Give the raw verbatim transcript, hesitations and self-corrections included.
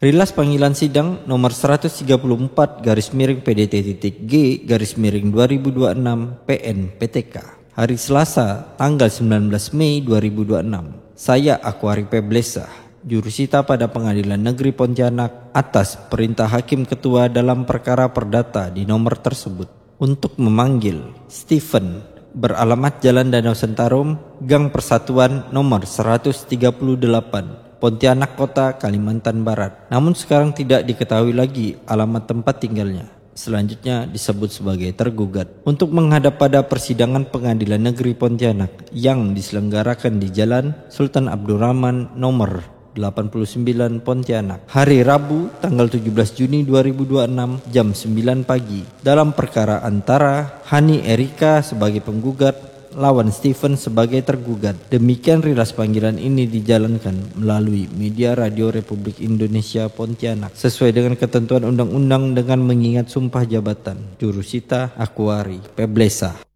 Rilas panggilan sidang nomor seratus tiga puluh empat garis miring P D T titik G garis miring dua ribu dua puluh enam P N P T K hari Selasa tanggal sembilan belas Mei dua ribu dua puluh enam. Saya Aquari Peblesa, jurusita pada Pengadilan Negeri Pontianak atas perintah Hakim Ketua dalam perkara perdata di nomor tersebut untuk memanggil Stephen beralamat Jalan Danau Sentarum, Gang Persatuan nomor seratus tiga puluh delapan, Pontianak Kota, Kalimantan Barat. Namun sekarang tidak diketahui lagi alamat tempat tinggalnya. Selanjutnya disebut sebagai tergugat untuk menghadap pada persidangan Pengadilan Negeri Pontianak yang diselenggarakan di Jalan Sultan Abdurrahman nomor delapan puluh sembilan Pontianak hari Rabu tanggal tujuh belas Juni dua ribu dua puluh enam jam sembilan pagi dalam perkara antara Hani Erika sebagai penggugat lawan Stephen sebagai tergugat. Demikian rilas panggilan ini dijalankan melalui media Radio Republik Indonesia Pontianak sesuai dengan ketentuan undang-undang dengan mengingat sumpah jabatan. Jurusita Aquari Peblesa.